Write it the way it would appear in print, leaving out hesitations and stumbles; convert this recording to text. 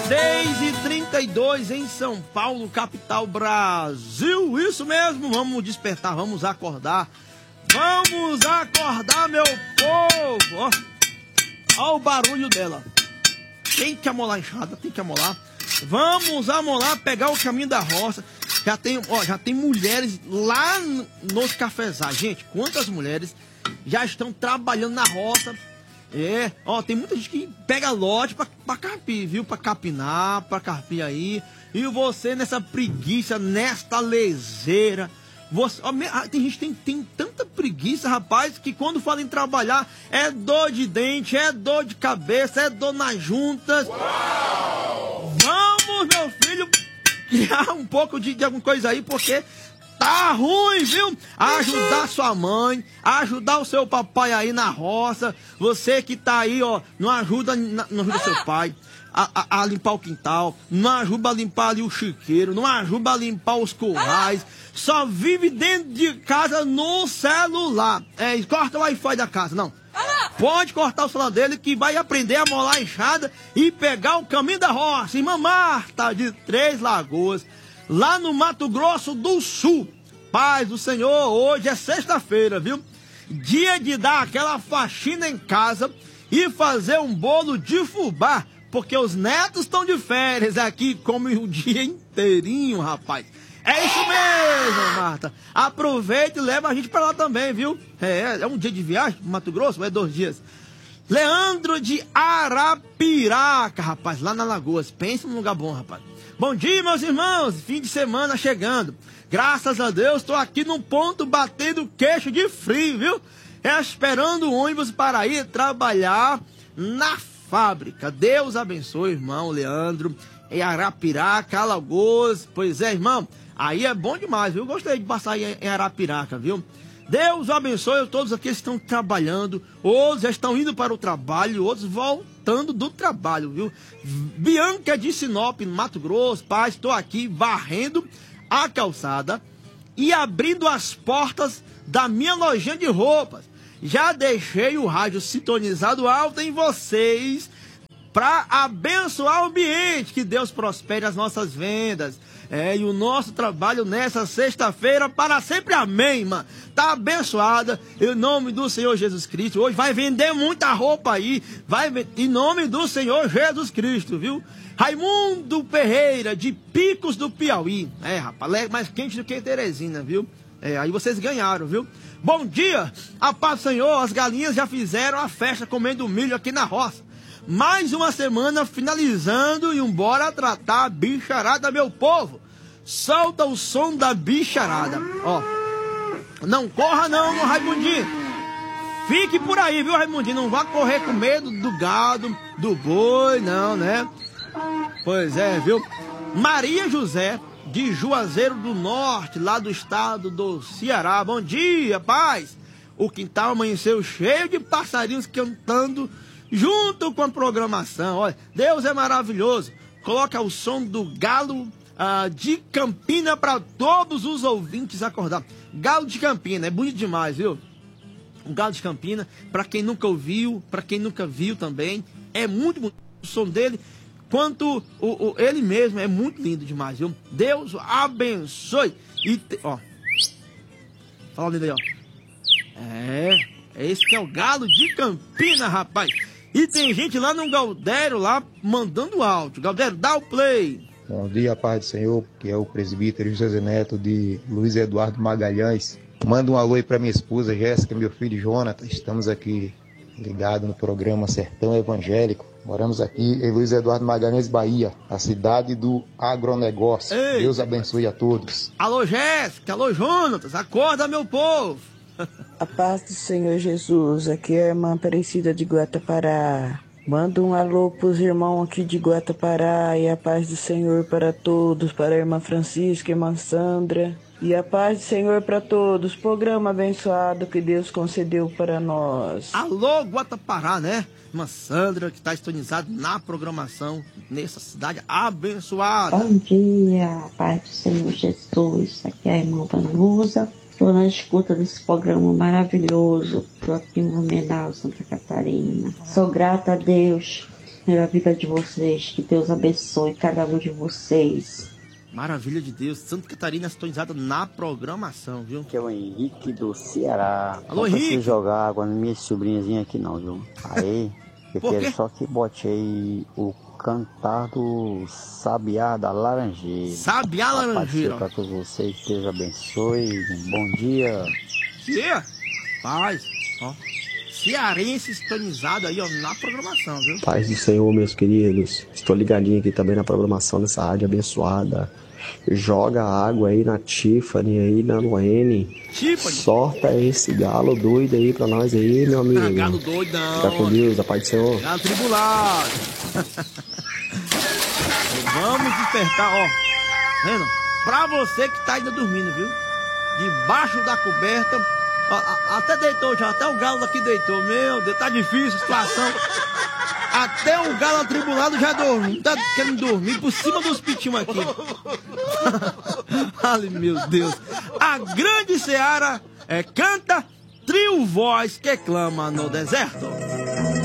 6h32 em São Paulo, capital Brasil. Isso mesmo, vamos despertar, vamos acordar. Vamos acordar, meu povo. Ó o barulho dela. Tem que amolar a enxada, tem que amolar. Vamos amolar, pegar o caminho da roça. Já tem mulheres lá nos cafezais. Gente, quantas mulheres já estão trabalhando na roça? Tem muita gente que pega lote pra carpir, viu? Pra capinar, pra carpir aí. E você nessa preguiça, nesta leseira. Tem gente que tem tanta preguiça, rapaz, que quando fala em trabalhar, é dor de dente, é dor de cabeça, é dor nas juntas. Uau! Vamos, meu filho, criar um pouco de alguma coisa aí, porque tá ruim, viu? Ajudar sua mãe, ajudar o seu papai aí na roça. Você que tá aí, não ajuda seu pai a limpar o quintal, não ajuda a limpar ali o chiqueiro, não ajuda a limpar os currais. Só vive dentro de casa no celular. Corta o Wi-Fi da casa, não. Pode cortar o celular dele que vai aprender a molar a enxada e pegar o caminho da roça. Irmã Marta, de Três Lagoas, lá no Mato Grosso do Sul. Paz do Senhor, hoje é sexta-feira, viu? Dia de dar aquela faxina em casa e fazer um bolo de fubá, porque os netos estão de férias aqui, comem o dia inteirinho, rapaz. É isso mesmo, Marta. Aproveita e leva a gente pra lá também, viu? É um dia de viagem pro Mato Grosso, é 2 dias. Leandro de Arapiraca, rapaz, lá na Lagoas. Pensa num lugar bom, rapaz. Bom dia, meus irmãos. Fim de semana chegando. Graças a Deus, estou aqui num ponto batendo queixo de frio, viu? Esperando o ônibus para ir trabalhar na fábrica. Deus abençoe, irmão Leandro. Em Arapiraca, Alagoas. Pois é, irmão. Aí é bom demais, viu? Gostei de passar em Arapiraca, viu? Deus abençoe todos aqueles que estão trabalhando. Outros já estão indo para o trabalho, outros voltando do trabalho, viu? Bianca de Sinop, no Mato Grosso. Pai, estou aqui varrendo a calçada e abrindo as portas da minha lojinha de roupas. Já deixei o rádio sintonizado alto em vocês para abençoar o ambiente. Que Deus prospere as nossas vendas. E o nosso trabalho nessa sexta-feira para sempre, amém, mano. Tá abençoada em nome do Senhor Jesus Cristo. Hoje vai vender muita roupa aí, em nome do Senhor Jesus Cristo, viu? Raimundo Ferreira, de Picos do Piauí. Rapaz, é mais quente do que Teresina, viu? Aí vocês ganharam, viu? Bom dia, a paz do Senhor. As galinhas já fizeram a festa comendo milho aqui na roça. Mais uma semana finalizando e bora tratar a bicharada, meu povo. Solta o som da bicharada. Não corra não, Raimundinho. Fique por aí, viu, Raimundinho? Não vá correr com medo do gado, do boi, não, né? Pois é, viu? Maria José, de Juazeiro do Norte, lá do estado do Ceará. Bom dia, paz. O quintal amanheceu cheio de passarinhos cantando junto com a programação. Olha, Deus é maravilhoso. Coloca o som do galo de Campina para todos os ouvintes acordar. Galo de Campina, é bonito demais, viu? O galo de Campina, para quem nunca ouviu, para quem nunca viu também, é muito bonito o som dele, quanto ele mesmo, é muito lindo demais, viu? Deus abençoe. Fala dele aí, esse que é o galo de Campina, rapaz. E tem gente lá no Galdério, lá, mandando áudio. Galdério, dá o play. Bom dia, paz do Senhor, que é o presbítero José Neto de Luiz Eduardo Magalhães. Manda um alô aí para minha esposa Jéssica, meu filho Jonathan. Estamos aqui ligados no programa Sertão Evangélico. Moramos aqui em Luiz Eduardo Magalhães, Bahia, a cidade do agronegócio. Ei. Deus abençoe a todos. Alô, Jéssica, alô, Jonathan, acorda, meu povo. A paz do Senhor Jesus, aqui é a irmã Aparecida de Guatapará. Manda um alô pros irmãos aqui de Guatapará e a paz do Senhor para todos, para a irmã Francisca, irmã Sandra. E a paz do Senhor para todos, programa abençoado que Deus concedeu para nós. Alô, Guatapará, né? Irmã Sandra, que está sintonizada na programação nessa cidade abençoada. Bom dia, paz do Senhor Jesus, aqui é a irmã Vanusa. Estou na escuta desse programa maravilhoso. Estou aqui em Blumenau, Santa Catarina. Sou grata a Deus pela vida de vocês. Que Deus abençoe cada um de vocês. Maravilha de Deus. Santa Catarina sintonizada na programação, viu? Que é o Henrique do Ceará. Alô, não Henrique. preciso jogar água nas minhas sobrinhas aqui não, viu? Aí, eu Por quê? quero só que bote aí o cantar do Sabiá da Laranjeira. Sabiá Laranjeira. Para todos vocês, Deus abençoe. Bom dia. Que? Paz. Ó. Cearense sintonizado aí, ó, na programação, viu? Paz do Senhor, meus queridos. Estou ligadinho aqui também na programação dessa rádio abençoada. Joga água aí na Tiffany, aí na Noene. Tiffany. Sorta esse galo doido aí pra nós aí, meu amigo. Galo doido, não. Fica com Deus, a paz do Senhor. Galo tribulado. Vamos despertar, ó. Vendo? Pra você que tá ainda dormindo, viu? Debaixo da coberta. Até deitou já, até o galo daqui deitou. Meu Deus, tá difícil a situação. Até o galo atribulado já dormiu. Tá querendo dormir por cima dos pitinhos aqui. Ai, meu Deus. A grande seara canta, trio voz que clama no deserto.